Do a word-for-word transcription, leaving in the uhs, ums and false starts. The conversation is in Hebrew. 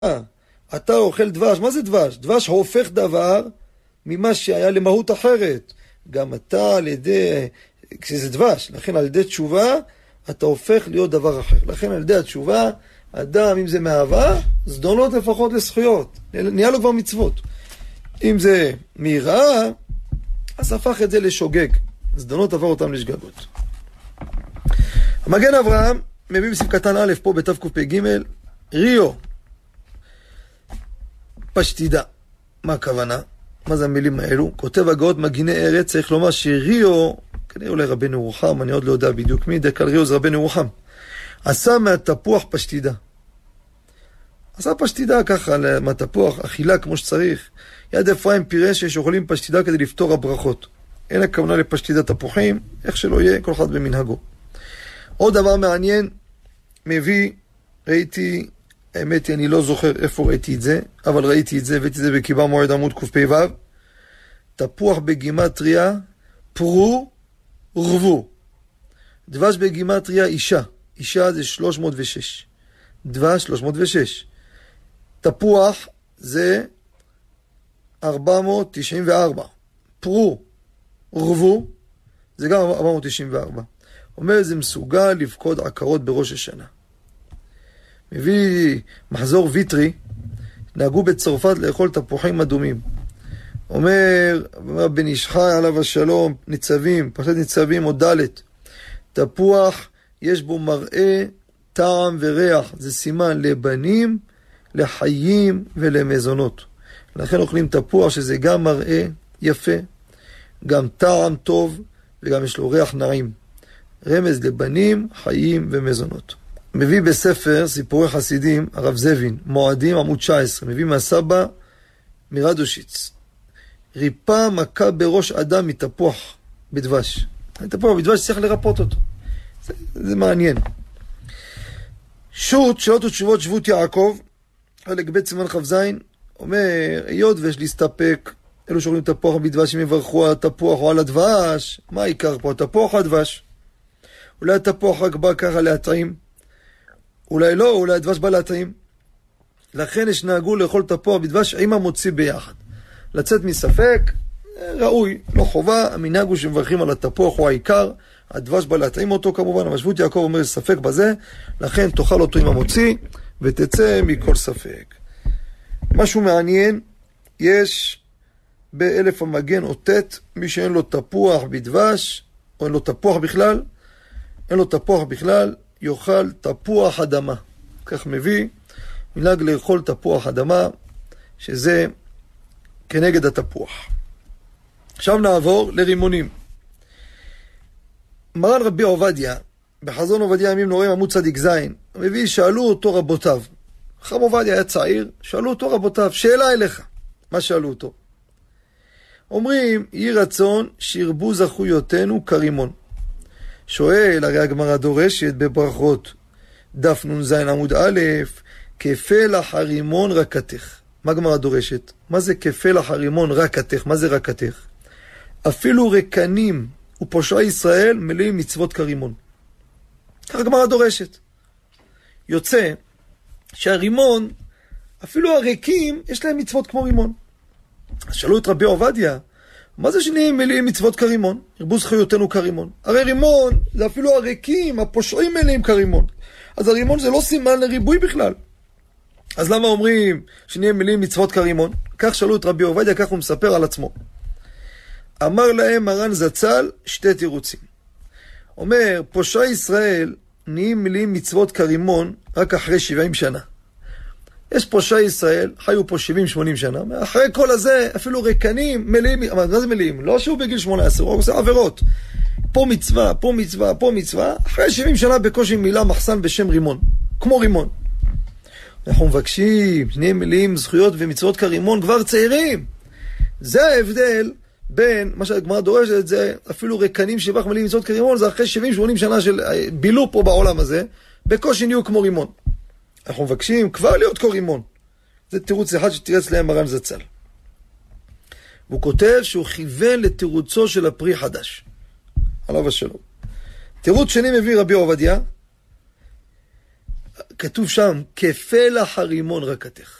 אתה אוכל דבש, מה זה דבש? דבש הופך דבר ממה שהיה למהות אחרת. גם אתה על ידי, כשזה דבש, לכן על ידי תשובה, אתה הופך להיות דבר אחר. לכן על ידי התשובה, אדם, אם זה מאהבה, זדונות לפחות לזכויות. נהיה לו כבר מצוות. אם זה מיראה, אז הפך את זה לשוגג. זדונות עבר אותם לשגגות. המגן אברהם מביא בסעיף קטן א' פה בתו קפ"ג, ריו, פשטידה. מה הכוונה? מה זה המילים האלו? כותב הגאות מגיני ארץ, צריך לומר שריו, כנראה אולי רבנו רוחם, אני עוד לא יודע בדיוק מי, דקל ריו זה רבנו רוחם, עשה מהתפוח פשטידה. עשה פשטידה ככה, מהתפוח, אכילה כמו שצריך. יד אפרים פירש ששאוכלים פשטידה כדי לפתור הברכות. אין הכוונה לפשטידה תפוחים, איך שלא יהיה, כל אחד במנהגו. עוד דבר מעניין, מביא, ראיתי, האמת היא, אני לא זוכר איפה ראיתי את זה, אבל ראיתי את זה, הבאתי את זה בקיבה מועד עמוד קפ"ו, תפוח בגימטריה, פרו, רבו. דבש בגימטריה, אישה. אישה זה שלוש מאות ושש. דבש, שלוש מאות ושש. תפוח זה ארבע מאות תשעים וארבע. פרו, רבו, זה גם ארבע מאות תשעים וארבע. אומר, זה מסוגל לפקוד עקרות בראש השנה. מביא מחזור ויטרי, נהגו בצרפת לאכול תפוחים אדומים. אומר, בן איש חי עליו השלום, ניצבים, פרשת ניצבים או דלת. תפוח, יש בו מראה, טעם וריח. זה סימן לבנים, לחיים ולמזונות. לכן אוכלים תפוח שזה גם מראה יפה, גם טעם טוב, וגם יש לו ריח נעים. רמז לבנים, חיים ומזונות. מביא בספר סיפורי חסידים, הרב זבין, מועדים עמוד תשע עשרה, מביא מהסבא מרדושיץ. ריפה מכה בראש אדם מתפוח בדבש. תפוח בדבש צריך לרפות אותו. זה, זה מעניין. שו"ת, שאלות ותשובות שבות יעקב, חלק ב' סימן כ"ז, אומר, היות ויש להסתפק, אלו שאוכלים תפוח בדבש, אם יברכו על התפוח או על הדבש, מה העיקר פה? התפוח או הדבש? אולי התפוח רק בא ככה להטעים, אולי לא, אולי הדבש בא להטעים. לכן יש נהגו לאכול תפוח בדבש עם המוציא ביחד. לצאת מספק, ראוי, לא חובה, המנהג הוא שמברכים על התפוח הוא העיקר, הדבש בא להטעים אותו כמובן, אבל שבות יעקב אומר ספק בזה, לכן תאכל אותו עם המוציא ותצא מכל ספק. משהו מעניין, יש באלף המגן או תת, מי שאין לו תפוח בדבש, או אין לו תפוח בכלל, אין לו תפוח בכלל, יאכל תפוח אדמה. כך מביא, מנהג לאכול תפוח אדמה, שזה כנגד התפוח. עכשיו נעבור לרימונים. מרן רבי עובדיה, בחזון עובדיה ימים נוראים עמוד צדיק זין, מביא, שאלו אותו רבותיו. חם עובדיה היה צעיר, שאלו אותו רבותיו, שאלה אליך. מה שאלו אותו? אומרים, יהי רצון שירבו זכויותינו כרימון. שואל, הרי הגמרא דורשת בברכות, דף נ"ז עמוד א', כפלח הרימון רקתך. מה הגמרא דורשת? מה זה כפלח הרימון רקתך? מה זה רקתך? אפילו רקנים ופושעי ישראל מלאים מצוות כרימון. כך הגמרא דורשת. יוצא שהרימון, אפילו הריקים, יש להם מצוות כמו רימון. אז שאלו את רבי עובדיה, מה זה שנהיים מלאים מצוות כרימון? ירבו זכויותינו כרימון. הרי רימון זה אפילו הריקים, הפושעים מלאים כרימון. אז הרימון זה לא סימן לריבוי בכלל. אז למה אומרים שנהיים מלאים מצוות כרימון? כך שאלו את רבי עובדיה, כך הוא מספר על עצמו. אמר להם מרן זצ"ל שתי תירוצים. אומר, פושעי ישראל נהיים מלאים מצוות כרימון רק אחרי שבעים שנה. יש פושעי ישראל, חיו פה שבעים שמונים שנה, אחרי כל הזה אפילו רקנים מלאים, מה זה מלאים? לא שהוא בגיל שמונה עשרה, הוא עושה עבירות. פה מצווה, פה מצווה, פה מצווה, אחרי שבעים שנה בקושי מילה מחסן בשם רימון, כמו רימון. אנחנו מבקשים, שנהיה מלאים זכויות ומצוות כרימון כבר צעירים. זה ההבדל בין, מה שהגמרא דורשת, זה אפילו רקנים שבח מלאים מצוות כרימון, זה אחרי שבעים שמונים שנה של בילו פה בעולם הזה, בקושי נהיו כמו רימון. אנחנו מבקשים כבר להיות כמו רימון. זה תירוץ אחד שתירץ להם מרן זצ"ל. והוא כותב שהוא כיוון לתירוצו של הפרי חדש. עליו השלום. תירוץ שני מביא רבי עובדיה, כתוב שם, כפלח הרימון רקתך.